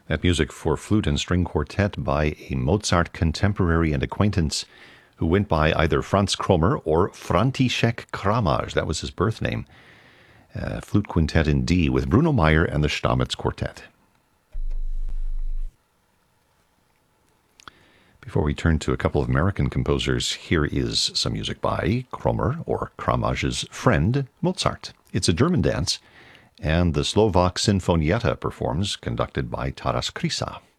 That music for flute and string quartet by a Mozart contemporary and acquaintance who went by either Franz Kromer or František Kramaj. That was his birth name. Flute quintet in D with Bruno Meyer and the Stamitz Quartet. Before we turn to a couple of American composers, here is some music by Kromer, or Kramaj's friend, Mozart. It's a German dance, and the Slovak Sinfonietta performs, conducted by Taras Krysa.